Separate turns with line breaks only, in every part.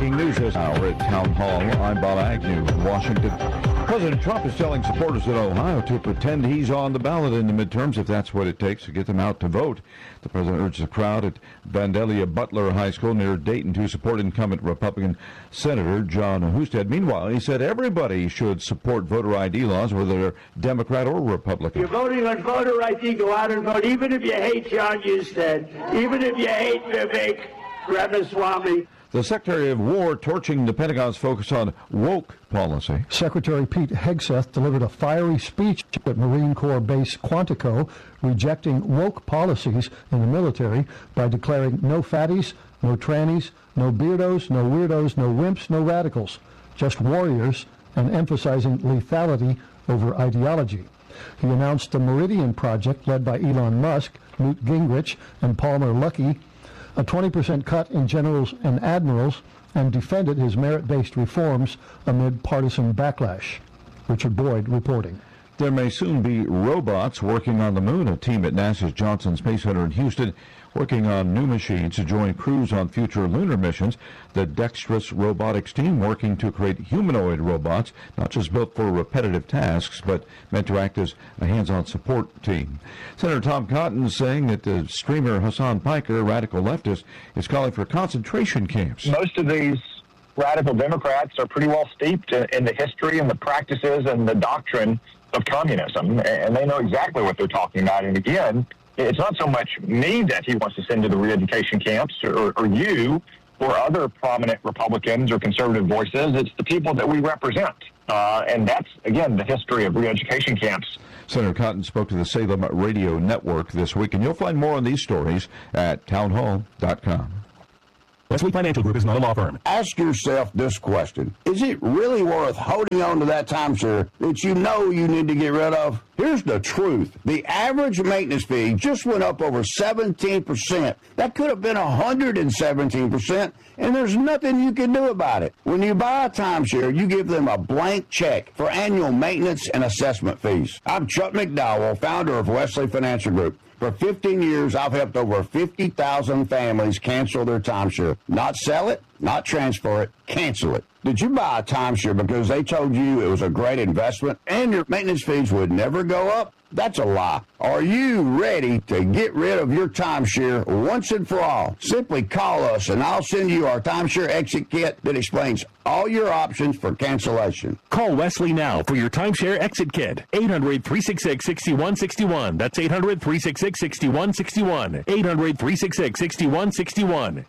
breaking news this hour at Town Hall. I'm Bob Agnew in Washington. President Trump is telling supporters in Ohio to pretend he's on the ballot in the midterms if that's what it takes to get them out to vote. The president urged the crowd at Vandalia Butler High School near Dayton to support incumbent Republican Senator John Husted. Meanwhile, he said everybody should support voter ID laws, whether they're Democrat or Republican.
You're voting on voter ID, go out and vote, even if you hate John Husted, even if you hate Vivek Ramaswamy.
The Secretary of War torching the Pentagon's focus on woke policy.
Secretary Pete Hegseth delivered a fiery speech at Marine Corps Base Quantico, rejecting woke policies in the military by declaring no fatties, no trannies, no beardos, no weirdos, no wimps, no radicals, just warriors, and emphasizing lethality over ideology. He announced the Meridian Project, led by Elon Musk, Newt Gingrich, and Palmer Luckey, a 20% cut in generals and admirals, and defended his merit-based reforms amid partisan backlash. Richard Boyd reporting.
There may soon be robots working on the moon. A team at NASA's Johnson Space Center in Houston working on new machines to join crews on future lunar missions. The Dexterous Robotics team working to create humanoid robots, not just built for repetitive tasks, but meant to act as a hands-on support team. Senator Tom Cotton saying that the streamer Hassan Piker, a radical leftist, is calling for concentration camps.
Most of these radical Democrats are pretty well steeped in the history and the practices and the doctrine of communism, and they know exactly what they're talking about. And again, it's not so much me that he wants to send to the re-education camps or you or other prominent Republicans or conservative voices. It's the people that we represent. And that's, again, the history of re-education camps.
Senator Cotton spoke to the Salem Radio Network this week, and you'll find more on these stories at townhall.com.
Wesley Financial Group is not a law firm.
Ask yourself this question. Is it really worth holding on to that timeshare that you know you need to get rid of? Here's the truth. The average maintenance fee just went up over 17%. That could have been 117%, and there's nothing you can do about it. When you buy a timeshare, you give them a blank check for annual maintenance and assessment fees. I'm Chuck McDowell, founder of Wesley Financial Group. For 15 years, I've helped over 50,000 families cancel their timeshare. Not sell it, not transfer it, cancel it. Did you buy a timeshare because they told you it was a great investment and your maintenance fees would never go up? That's a lie. Are you ready to get rid of your timeshare once and for all? Simply call us and I'll send you our timeshare exit kit that explains all your options for cancellation.
Call Wesley now for your timeshare exit kit. 800-366-6161. That's 800-366-6161. 800-366-6161.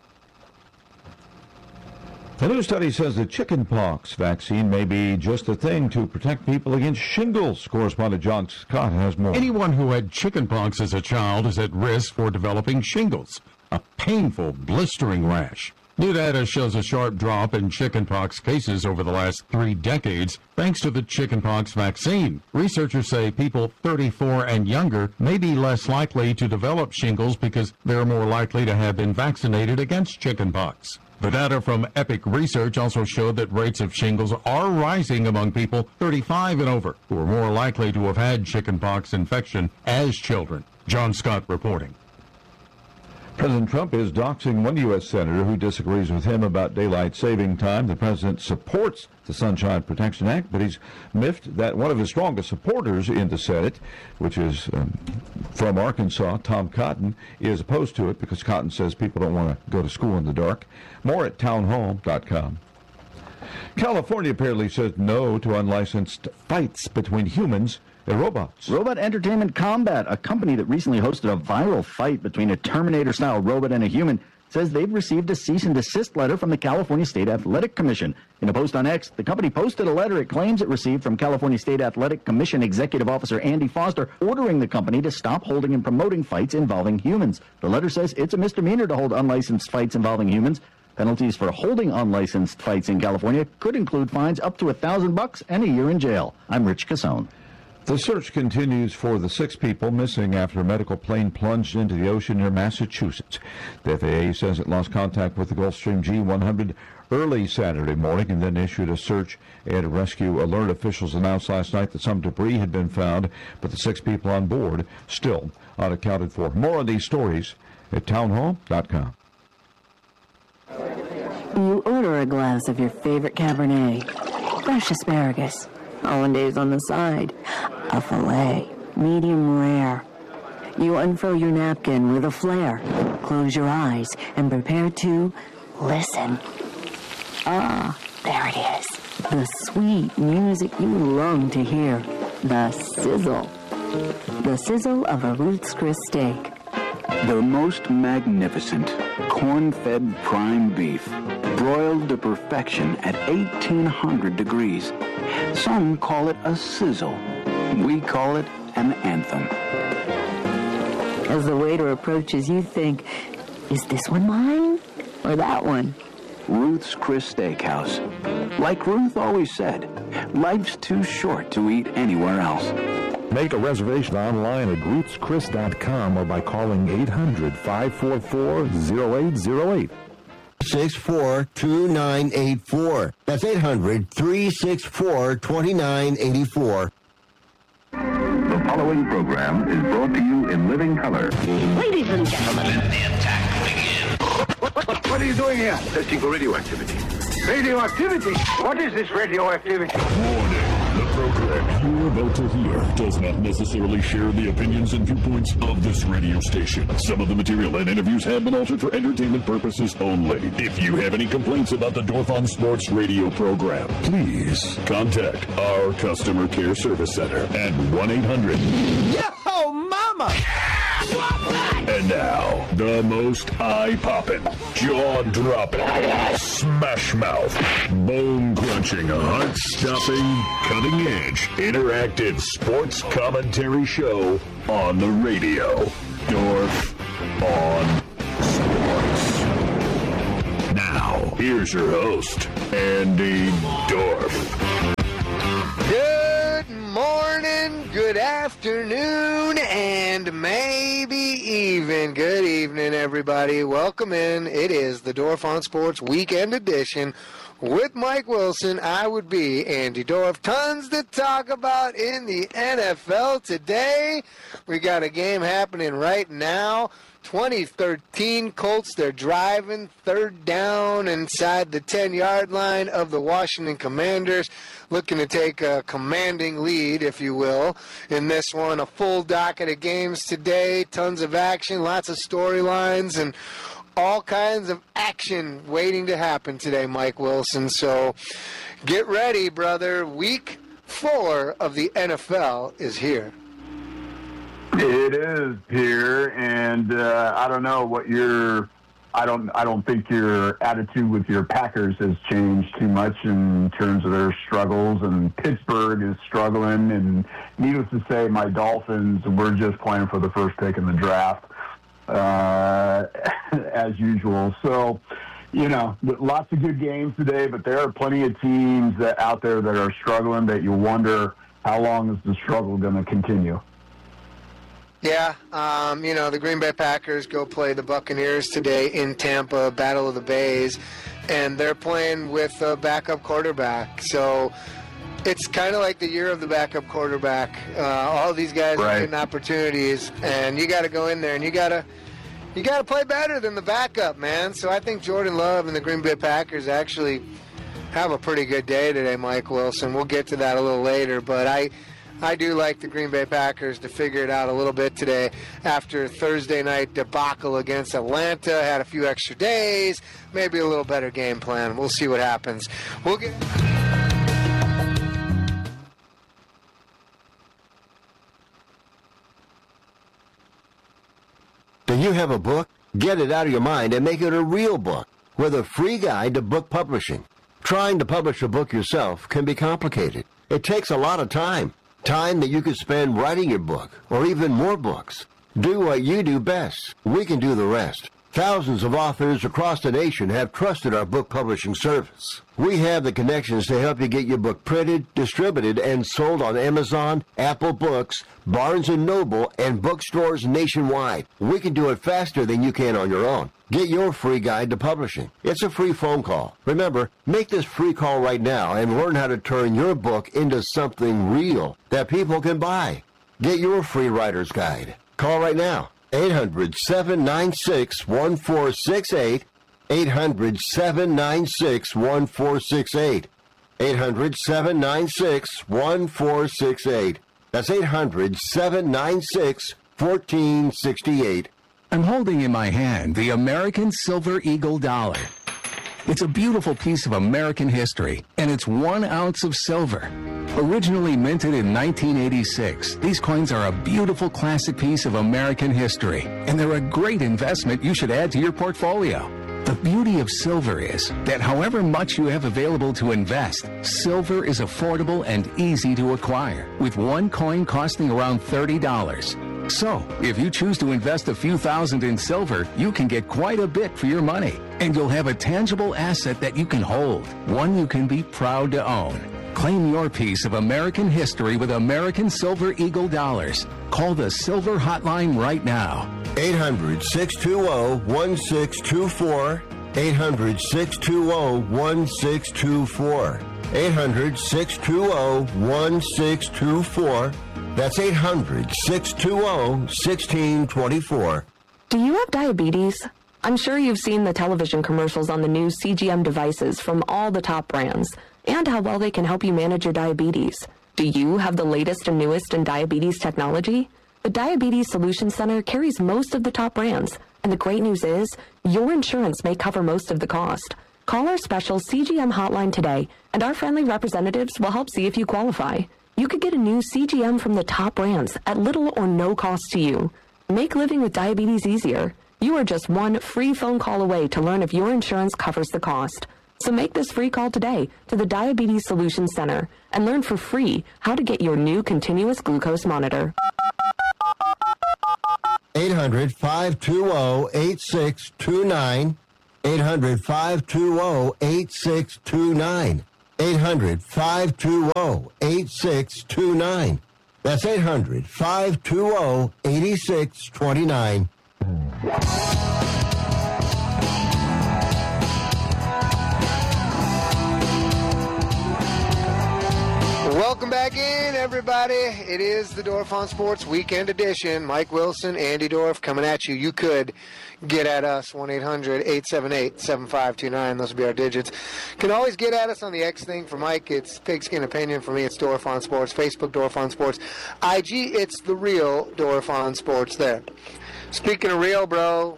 A new study says the chickenpox vaccine may be just the thing to protect people against shingles. Correspondent John Scott has more.
Anyone who had chickenpox as a child is at risk for developing shingles, a painful, blistering rash. New data shows a sharp drop in chickenpox cases over the last 3 decades thanks to the chickenpox vaccine. Researchers say people 34 and younger may be less likely to develop shingles because they're more likely to have been vaccinated against chickenpox. The data from Epic Research also showed that rates of shingles are rising among people 35 and over, who are more likely to have had chickenpox infection as children. John Scott reporting.
President Trump is doxing one U.S. senator who disagrees with him about daylight saving time. The president supports the Sunshine Protection Act, but he's miffed that one of his strongest supporters in the Senate, which is from Arkansas, Tom Cotton, is opposed to it because Cotton says people don't want to go to school in the dark. More at townhall.com. California apparently says no to unlicensed fights between humans and robots.
Robot Entertainment Combat, a company that recently hosted a viral fight between a Terminator-style robot and a human, says they've received a cease and desist letter from the California State Athletic Commission. In a post on X, the company posted a letter it claims it received from California State Athletic Commission Executive Officer Andy Foster, ordering the company to stop holding and promoting fights involving humans. The letter says it's a misdemeanor to hold unlicensed fights involving humans. Penalties for holding unlicensed fights in California could include fines up to $1,000 and a year in jail. I'm Rich Cassone.
The search continues for the 6 people missing after a medical plane plunged into the ocean near Massachusetts. The FAA says it lost contact with the Gulfstream G100 early Saturday morning and then issued a search and rescue alert. Officials announced last night that some debris had been found, but the 6 people on board still unaccounted for. More on these stories at townhall.com.
You Order a glass of your favorite Cabernet, fresh asparagus, hollandaise on the side, a filet, medium rare. You unfurl your napkin with a flair, close your eyes, and prepare to listen. Ah, there it is. The sweet music you long to hear. The sizzle. The sizzle of a Ruth's Chris steak.
The most magnificent corn-fed prime beef, broiled to perfection at 1800 degrees. Some call it a sizzle. We call it an anthem.
As the waiter approaches, you think, is this one mine or that one?
Ruth's Chris Steakhouse. Like Ruth always said, life's too short to eat anywhere else.
Make a reservation online at ruthschris.com or by calling 800-544-0808.
800-364-2984. That's 800-364-2984.
The following program is brought to you in living color.
Ladies and gentlemen,
let the attack begin.
What are you doing here? Testing for radioactivity. Radioactivity? What is this radioactivity?
Warning. The program you're about to hear does not necessarily share the opinions and viewpoints of this radio station. Some of the material and interviews have been altered for entertainment purposes only. If you have any complaints about the Dorfon Sports radio program, please contact our customer care service center at 1-800.
Yo, mama!
And now, the most eye-popping, jaw-dropping, smash-mouth, bone-crunching, heart-stopping, cutting-edge, interactive sports commentary show on the radio. Dorf on Sports. Now, here's your host, Andy Dorf.
Good morning, good afternoon, and maybe even good evening, everybody. Welcome in. It is the Dorf on Sports Weekend Edition. With Mike Wilson, I would be Andy Dorf. Tons to talk about in the NFL today. We got a game happening right now. 2013 Colts, they're driving third down inside the 10-yard line of the Washington Commanders, looking to take a commanding lead, if you will, in this one. A full docket of games today, tons of action, lots of storylines, and all kinds of action waiting to happen today, Mike Wilson. So get ready, brother. Week 4 of the NFL is here.
It is here, and I don't know what I don't think your attitude with your Packers has changed too much in terms of their struggles, and Pittsburgh is struggling, and needless to say, my Dolphins, we're just playing for the first pick in the draft, as usual. So, you know, lots of good games today, but there are plenty of teams out there that are struggling that you wonder how long is the struggle going to continue.
Yeah, you know, the Green Bay Packers go play the Buccaneers today in Tampa, Battle of the Bays, and they're playing with a backup quarterback. So it's kind of like the year of the backup quarterback. All these guys are getting opportunities, and you got to go in there and you got to play better than the backup, man. So I think Jordan Love and the Green Bay Packers actually have a pretty good day today, Mike Wilson. We'll get to that a little later, but I do like the Green Bay Packers to figure it out a little bit today after Thursday night debacle against Atlanta. Had a few extra days, maybe a little better game plan. We'll see what happens. We'll get.
Do you have a book? Get it out of your mind and make it a real book with a free guide to book publishing. Trying to publish a book yourself can be complicated. It takes a lot of time. Time that you could spend writing your book, or even more books. Do what you do best. We can do the rest. Thousands of authors across the nation have trusted our book publishing service. We have the connections to help you get your book printed, distributed, and sold on Amazon, Apple Books, Barnes & Noble, and bookstores nationwide. We can do it faster than you can on your own. Get your free guide to publishing. It's a free phone call. Remember, make this free call right now and learn how to turn your book into something real that people can buy. Get your free writer's guide. Call right now. 800-796-1468. 800-796-1468. 800-796-1468. That's 800-796-1468.
I'm holding in my hand the American Silver Eagle dollar. It's a beautiful piece of American history, and it's 1 ounce of silver. Originally minted in 1986, these coins are a beautiful classic piece of American history, and they're a great investment you should add to your portfolio. The beauty of silver is that however much you have available to invest, silver is affordable and easy to acquire, with one coin costing around $30. So, if you choose to invest a few thousand in silver, you can get quite a bit for your money, and you'll have a tangible asset that you can hold, one you can be proud to own. Claim your piece of American history with American Silver Eagle dollars. Call the Silver Hotline right now.
800-620-1624. 800-620-1624. 800-620-1624. That's 800-620-1624.
Do you have diabetes? I'm sure you've seen the television commercials on the new CGM devices from all the top brands and how well they can help you manage your diabetes. Do you have the latest and newest in diabetes technology? The Diabetes Solutions Center carries most of the top brands, and the great news is your insurance may cover most of the cost. Call our special CGM hotline today, and our friendly representatives will help see if you qualify. You could get a new CGM from the top brands at little or no cost to you. Make living with diabetes easier. You are just one free phone call away to learn if your insurance covers the cost. So make this free call today to the Diabetes Solutions Center and learn for free how to get your new continuous glucose monitor.
800-520-8629. 800-520-8629. 800-520-8629. That's 800-520-8629.
Welcome back in, everybody. It is the Dorf on Sports Weekend Edition. Mike Wilson, Andy Dorf coming at you. You could get at us, 1-800-878-7529. Those will be our digits. Can always get at us on the X thing. For Mike, it's Pigskin Opinion. For me, it's Dorf on Sports. Facebook, Dorf on Sports. IG, it's the real Dorf on Sports there. Speaking of real, bro,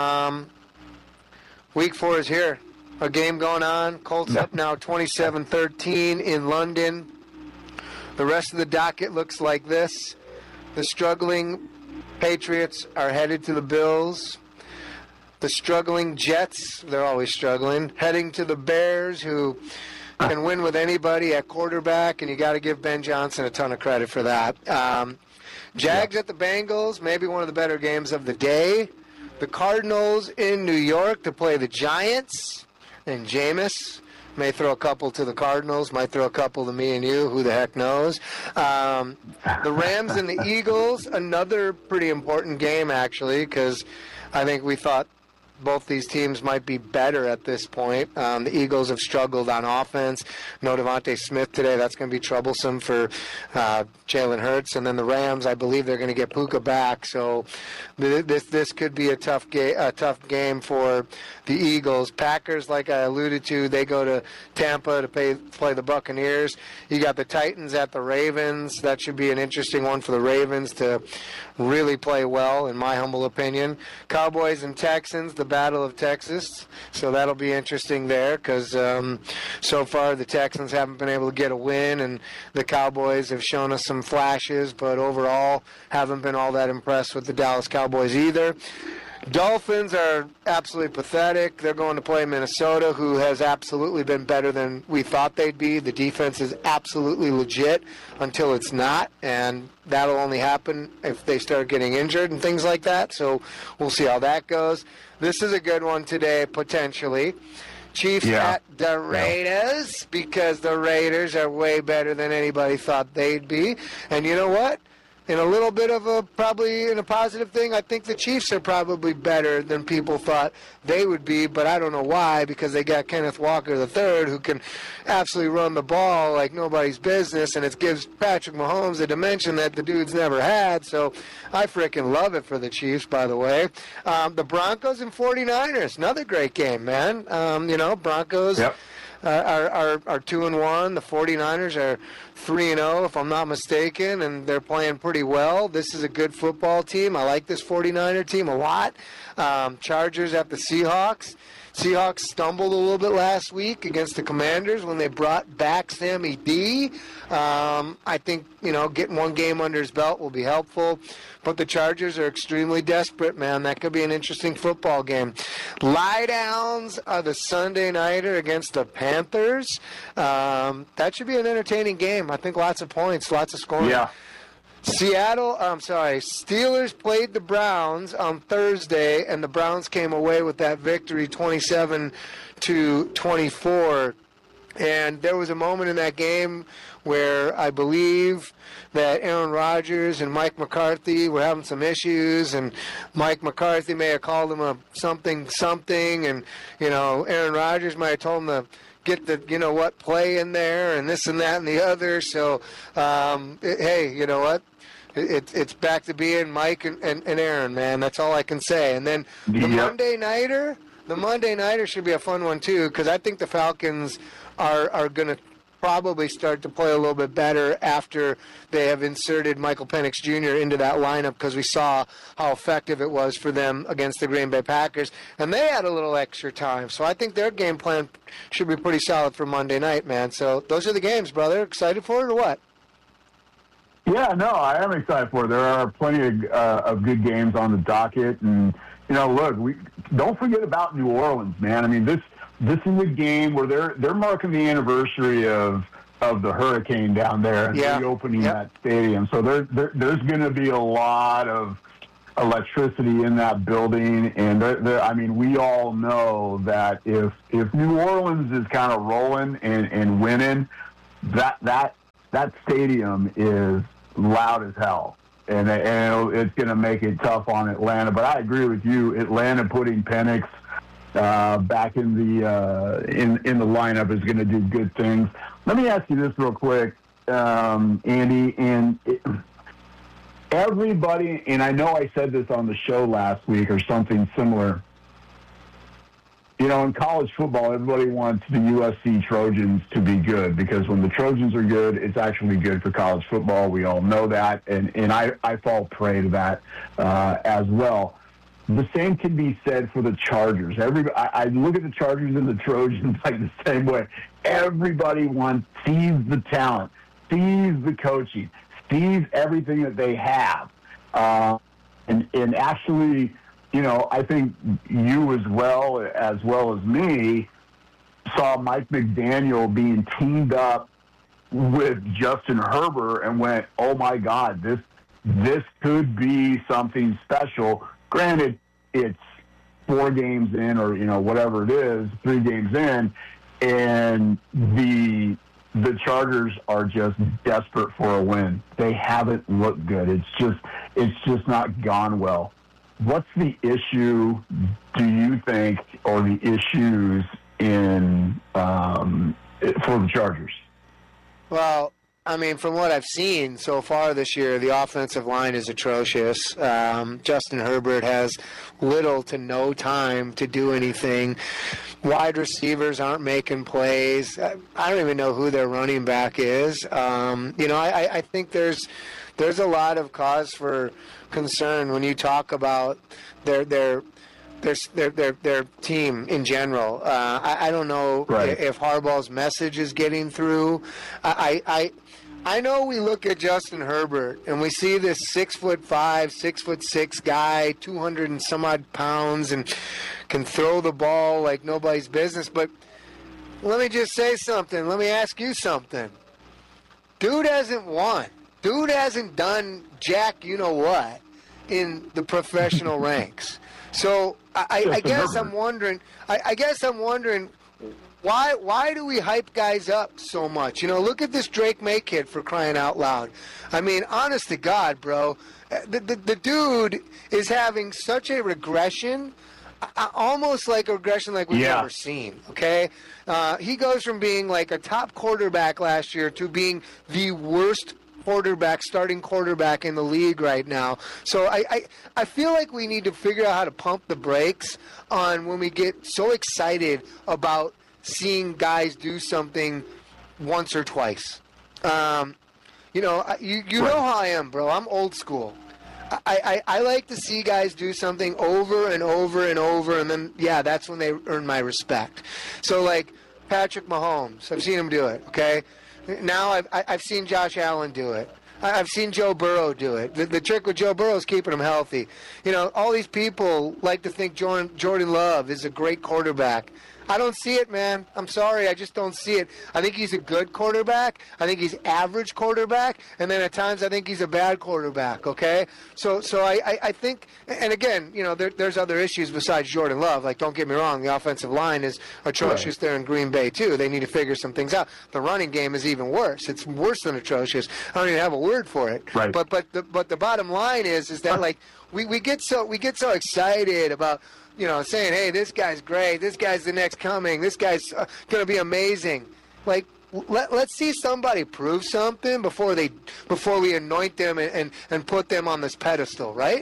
week 4 is here. A game going on. Colts up now 27-13 in London. The rest of the docket looks like this. The struggling Patriots are headed to the Bills. The struggling Jets, they're always struggling, heading to the Bears, who can win with anybody at quarterback, and you got to give Ben Johnson a ton of credit for that. Jags at the Bengals, maybe one of the better games of the day. The Cardinals in New York to play the Giants, and Jameis may throw a couple to the Cardinals, might throw a couple to me and you, who the heck knows. The Rams and the Eagles, another pretty important game, actually, because I think we thought both these teams might be better at this point. The Eagles have struggled on offense. No Devontae Smith today. That's going to be troublesome for Jalen Hurts. And then the Rams, I believe they're going to get Puka back. So this could be a tough game for the Eagles. Packers, like I alluded to, they go to Tampa to play the Buccaneers. You got the Titans at the Ravens. That should be an interesting one for the Ravens to really play well, in my humble opinion. Cowboys and Texans, the Battle of Texas. So that'll be interesting there because so far the Texans haven't been able to get a win, and the Cowboys have shown us some flashes, but overall haven't been all that impressed with the Dallas Cowboys either. Dolphins are absolutely pathetic. They're going to play Minnesota, who has absolutely been better than we thought they'd be. The defense is absolutely legit until it's not, and that'll only happen if they start getting injured and things like that. So we'll see how that goes. This is a good one today, potentially. Chiefs at the Raiders, because the Raiders are way better than anybody thought they'd be. And you know what? in a little bit of a, probably in a positive thing, I think the Chiefs are probably better than people thought they would be, but I don't know why, because they got Kenneth Walker III, who can absolutely run the ball like nobody's business, and it gives Patrick Mahomes a dimension that the dude's never had, so I freaking love it for the Chiefs, by the way. The Broncos and 49ers, another great game, man. Broncos... Yep. Are 2-1. The 49ers are 3-0, if I'm not mistaken, and they're playing pretty well. This is a good football team. I like this 49er team a lot. Chargers at the Seahawks. Seahawks stumbled a little bit last week against the Commanders when they brought back Sammy D. I think, getting one game under his belt will be helpful. But the Chargers are extremely desperate, man. That could be an interesting football game. Lie downs are the Sunday nighter against the Panthers. That should be an entertaining game. I think lots of points, lots of scoring.
Yeah.
Steelers played the Browns on Thursday, and the Browns came away with that victory 27-24. And there was a moment in that game where I believe that Aaron Rodgers and Mike McCarthy were having some issues, and Mike McCarthy may have called him a something, and, Aaron Rodgers might have told him to get the, play in there and this and that and the other. So, hey, you know what? It's back to being Mike and Aaron, man. That's all I can say. And then the Monday Nighter should be a fun one, too, because I think the Falcons are going to probably start to play a little bit better after they have inserted Michael Penix Jr. into that lineup, because we saw how effective it was for them against the Green Bay Packers, and they had a little extra time. So I think their game plan should be pretty solid for Monday night, man. So those are the games, brother. Excited for it or what?
Yeah, no, I am excited for it. There are plenty of good games on the docket, and look, don't forget about New Orleans, man. I mean, this is a game where they're marking the anniversary of the hurricane down there and reopening that stadium. So there's going to be a lot of electricity in that building, and we all know that if New Orleans is kind of rolling and winning, that stadium is loud as hell. And it's going to make it tough on Atlanta. But I agree with you. Atlanta putting Penix back in the lineup is going to do good things. Let me ask you this real quick, Andy. And everybody, and I know I said this on the show last week or something similar. In college football, everybody wants the USC Trojans to be good, because when the Trojans are good, it's actually good for college football. We all know that, and I fall prey to that as well. The same can be said for the Chargers. I look at the Chargers and the Trojans like the same way. Everybody sees the talent, sees the coaching, sees everything that they have, and actually, I think you as well as me saw Mike McDaniel being teamed up with Justin Herbert and went, oh my God, this could be something special. Granted, it's 4 games in, or whatever it is, 3 games in, and the Chargers are just desperate for a win. They haven't looked good. It's just not gone well. What's the issue, do you think, or the issues for the Chargers?
Well, from what I've seen so far this year, the offensive line is atrocious. Justin Herbert has little to no time to do anything. Wide receivers aren't making plays. I don't even know who their running back is. I think there's a lot of cause for concern when you talk about their team in general. I don't know if Harbaugh's message is getting through. I know we look at Justin Herbert and we see this 6'5", 6'6" guy, 200 and some odd pounds, and can throw the ball like nobody's business. But let me just say something. Let me ask you something. Dude hasn't won. Dude hasn't done jack you-know-what in the professional ranks. So I guess I'm wondering. I guess I'm wondering Why do we hype guys up so much? You know, look at this Drake May kid, for crying out loud. I mean, honest to God, bro, the dude is having such a regression, almost like a regression like we've never seen, okay? He goes from being like a top quarterback last year to being the worst starting quarterback in the league right now. So I feel like we need to figure out how to pump the brakes on when we get so excited about seeing guys do something once or twice. You know how I am, bro. I'm old school. I like to see guys do something over and over and over, and then, that's when they earn my respect. So, like, Patrick Mahomes, I've seen him do it, okay? Now I've seen Josh Allen do it. I've seen Joe Burrow do it. The trick with Joe Burrow is keeping him healthy. You know, all these people like to think Jordan Love is a great quarterback. I don't see it, man. I'm sorry. I just don't see it. I think he's a good quarterback. I think he's average quarterback. And then at times I think he's a bad quarterback, okay? So I think, and again, you know, there's other issues besides Jordan Love. Like, don't get me wrong, the offensive line is atrocious there in Green Bay, too. They need to figure some things out. The running game is even worse. It's worse than atrocious. I don't even have a word for it. Right. But the bottom line is that, like, we get so excited about, you know, saying, hey, this guy's great, this guy's the next coming, this guy's going to be amazing. Like, let's see somebody prove something before we anoint them and put them on this pedestal, right?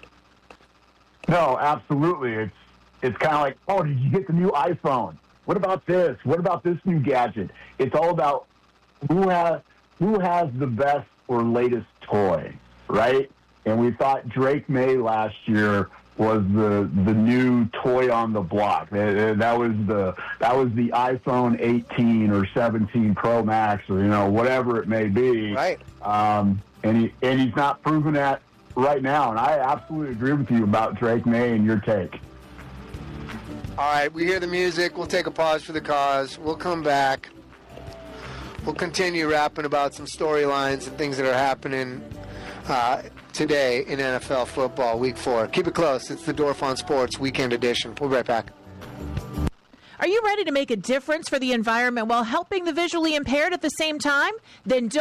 No, absolutely. It's kind of like, oh, did you get the new iPhone? What about this? What about this new gadget? It's all about who has the best or latest toy, right? And we thought Drake May last year was the new toy on the block. That was the iPhone 18 or 17 Pro Max, or, you know, whatever it may be.
Right.
And he's not proving that right now. And I absolutely agree with you about Drake May and your take.
All right, we hear the music. We'll take a pause for the cause. We'll come back. We'll continue rapping about some storylines and things that are happening today in NFL football, Week 4. Keep it close. It's the Dorf on Sports Weekend Edition. We'll be right back.
Are you ready to make a difference for the environment while helping the visually impaired at the same time? Then don't